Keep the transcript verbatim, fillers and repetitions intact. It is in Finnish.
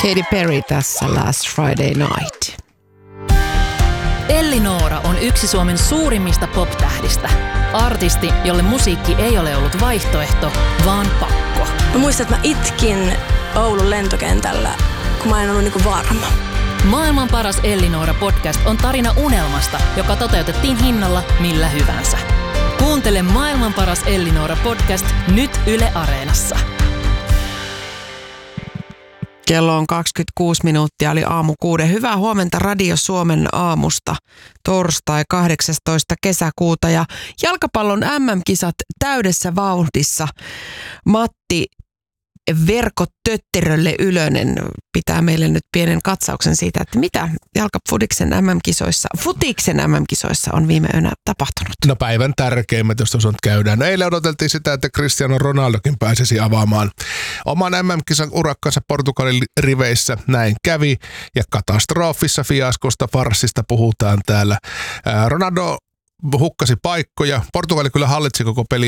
Katy Perry tässä Last Friday Night. Elli Noora on yksi Suomen suurimmista pop-tähdistä. Artisti, jolle musiikki ei ole ollut vaihtoehto, vaan pakko. Mä muistan, että mä itkin Oulun lentokentällä, kun mä en ollut niinku varma. Maailman paras Elli Noora podcast on tarina unelmasta, joka toteutettiin hinnalla millä hyvänsä. Kuuntele Maailman paras Elli Noora podcast nyt Yle Areenassa. Kello on kaksikymmentäkuusi minuuttia, eli aamu kuuden. Hyvää huomenta Radio Suomen aamusta, torstai kahdeksastoista kesäkuuta ja jalkapallon äm äm-kisat täydessä vauhdissa. Matti Verkotötterölle Ylönen pitää meille nyt pienen katsauksen siitä, että mitä jalkapudiksen äm äm-kisoissa, futiksen äm äm-kisoissa on viime yönä tapahtunut. No päivän tärkeimmät, jos tuossa käydään. No eilen odoteltiin sitä, että Cristiano Ronaldokin pääsisi avaamaan oman äm äm-kisan urakkansa Portugalin riveissä. Näin kävi ja katastrofissa, fiaskosta, farssista puhutaan täällä. Ronaldo hukkasi paikkoja. Portugali kyllä hallitsi koko peli